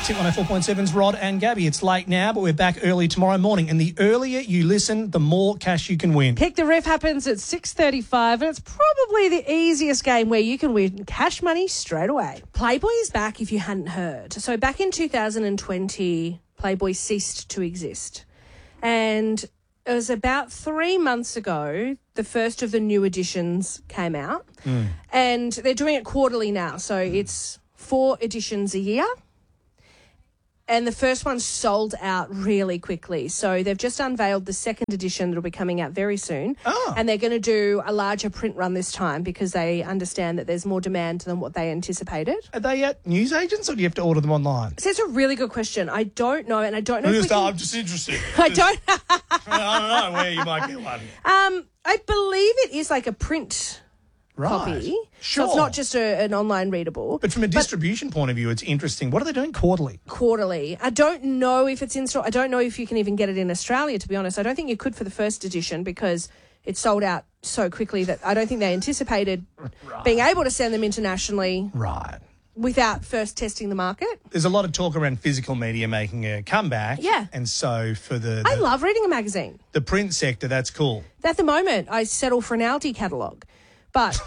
Tip 104.7's Rod and Gabby. It's late now, but we're back early tomorrow morning. And the earlier you listen, the more cash you can win. Pick the Riff happens at 6:35, and it's probably the easiest game where you can win cash money straight away. Playboy is back if you hadn't heard. So back in 2020, Playboy ceased to exist. And it was about 3 months ago, the first of the new editions came out. And they're doing it quarterly now. So it's 4 editions a year. And the first one sold out really quickly. So they've just unveiled the second edition that will be coming out very soon. Oh. And they're going to do a larger print run this time because they understand that there's more demand than what they anticipated. Are they at newsagents or do you have to order them online? So it's a really good question. I don't know, and I don't know if we can... I'm just interested. I don't... I don't know where you might get one. I believe it is like a print copy. Sure. So it's not just an online readable. But from a distribution point of view, it's interesting. What are they doing quarterly? Quarterly. I don't know if it's in store. I don't know if you can even get it in Australia, to be honest. I don't think you could for the first edition because it sold out so quickly that I don't think they anticipated being able to send them internationally without first testing the market. There's a lot of talk around physical media making a comeback. Yeah. And so for I love reading a magazine. The print sector, that's cool. At the moment, I settle for an Aldi catalogue. But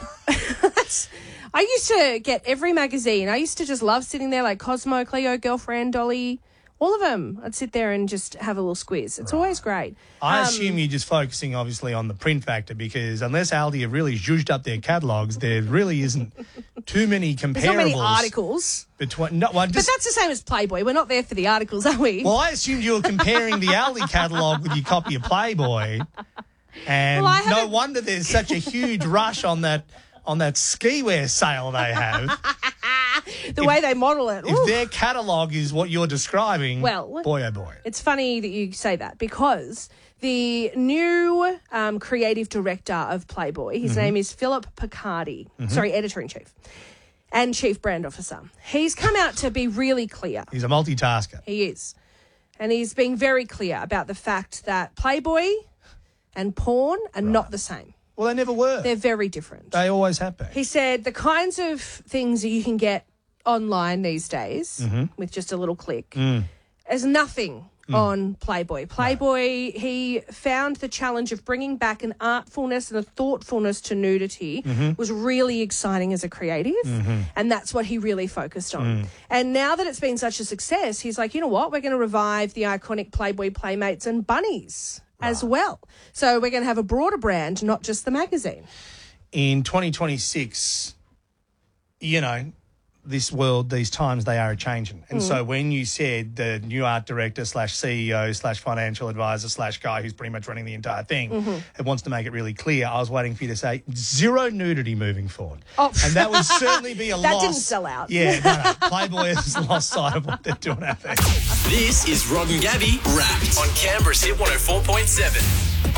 I used to get every magazine. I used to just love sitting there like Cosmo, Cleo, Girlfriend, Dolly, all of them. I'd sit there and just have a little squiz. It's always great. I assume you're just focusing, obviously, on the print factor because unless Aldi have really zhuzhed up their catalogues, there really isn't too many comparables. There's not many articles. But that's the same as Playboy. We're not there for the articles, are we? Well, I assumed you were comparing the Aldi catalogue with your copy of Playboy. And no wonder there's such a huge rush on that ski wear sale they have. The way they model it. If their catalogue is what you're describing, well, boy, oh boy. It's funny that you say that because the new creative director of Playboy, his name is Philip Picardi, editor-in-chief and chief brand officer. He's come out to be really clear. He's a multitasker. He is. And he's being very clear about the fact that Playboy and porn are not the same. Well, they never were. They're very different. They always have been. He said the kinds of things that you can get online these days with just a little click is nothing on Playboy. Playboy, he found the challenge of bringing back an artfulness and a thoughtfulness to nudity was really exciting as a creative, and that's what he really focused on. And now that it's been such a success, he's like, you know what? We're going to revive the iconic Playboy Playmates and bunnies as well. So we're going to have a broader brand, not just the magazine. In 2026, you know, this world, these times, they are changing. And so when you said the new art director / CEO / financial advisor / guy who's pretty much running the entire thing and wants to make it really clear, I was waiting for you to say zero nudity moving forward. Oh. And that would certainly be a loss. That didn't sell out. Yeah, no. Playboy has lost sight of what they're doing out there. This is Rod and Gabby Wrapped on Canberra's Hit 104.7.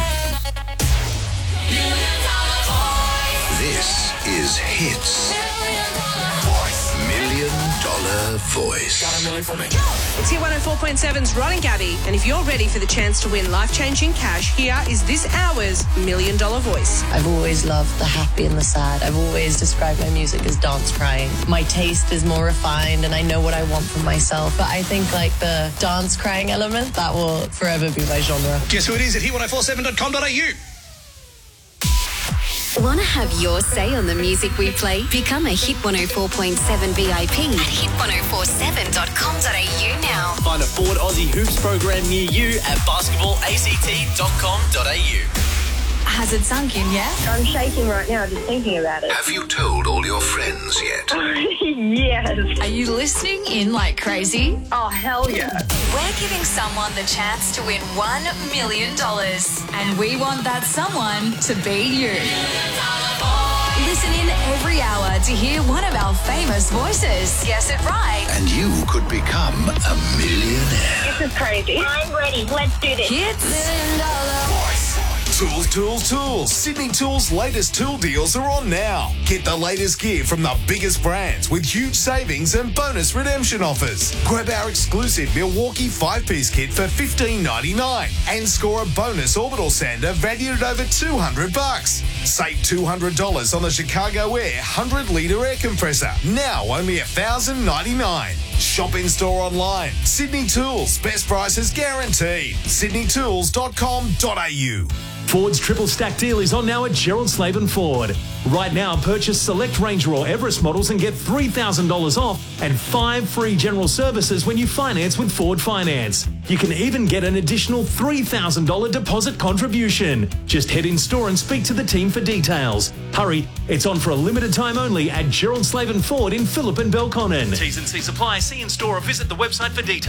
This is Hits. $1 Million Voice. Got a million for me. It's Hit 104.7's Rod and Gabby, and if you're ready for the chance to win life-changing cash, here is this hour's $1 Million Voice. I've always loved the happy and the sad. I've always described my music as dance crying. My taste is more refined and I know what I want from myself. But I think like the dance crying element, that will forever be my genre. Guess who it is at hit1047.com.au. Want to have your say on the music we play? Become a Hit 104.7 VIP at hit1047.com.au now. Find a Ford Aussie Hoops program near you at basketballact.com.au. Has it sunk in yet? I'm shaking right now just thinking about it. Have you told all your friends yet? Yes. Are you listening in like crazy? Oh, hell yeah. We're giving someone the chance to win $1 million. And we want that someone to be you. Listen in every hour to hear one of our famous voices. Guess it right. And you could become a millionaire. This is crazy. I'm ready. Let's do this. Hits. Tools, tools, tools. Sydney Tools' latest tool deals are on now. Get the latest gear from the biggest brands with huge savings and bonus redemption offers. Grab our exclusive Milwaukee 5-piece kit for $15.99 and score a bonus orbital sander valued at over $200. Save $200 on the Chicago Air 100-litre air compressor. Now only $1,099. Shop in store online. Sydney Tools, best prices guaranteed. sydneytools.com.au. Ford's triple stack deal is on now at Gerald Slaven Ford. Right now, purchase select Ranger or Everest models and get $3,000 off and 5 free general services when you finance with Ford Finance. You can even get an additional $3,000 deposit contribution. Just head in store and speak to the team for details. Hurry, it's on for a limited time only at Gerald Slaven Ford in Phillip and Belconnen. T's and C's apply. See in store or visit the website for details.